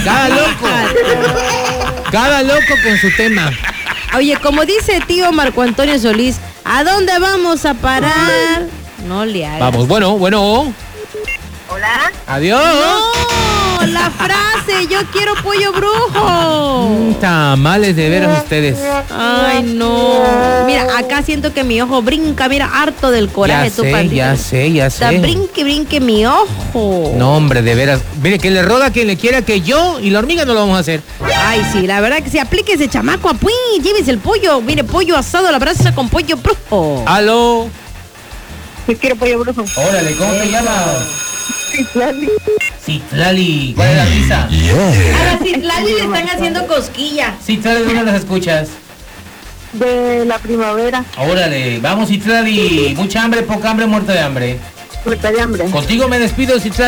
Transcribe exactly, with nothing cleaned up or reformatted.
Cada loco. Cada loco con su tema. Oye, como dice tío Marco Antonio Solís, ¿a dónde vamos a parar? No le hagas. Vamos, bueno, bueno. Hola. Adiós. No, la frase, yo quiero pollo brujo. Mm, tamales de veras ustedes. Ay, no. Mira, acá siento que mi ojo brinca, mira, harto del coraje. Ya tu sé, pandita. ya sé, ya Está sé. brinque, brinque mi ojo. No, hombre, de veras. Mire, que le roda quien le quiera que yo y la hormiga no lo vamos a hacer. Ay, sí, la verdad que si aplique ese chamaco, apuí, llévese el pollo. Mire, pollo asado a la brasa con pollo brujo. Aló. Yo quiero pollo brujo. Órale, ¿cómo te llamas? Citlali. Citlali. ¿Cuál es la risa? A la Citlali le están haciendo cosquilla. Citlali, ¿dónde las escuchas? De la primavera. Órale, vamos Citlali. Mucha hambre, poca hambre, muerto de hambre. Muerta de hambre. Contigo me despido, Citlali.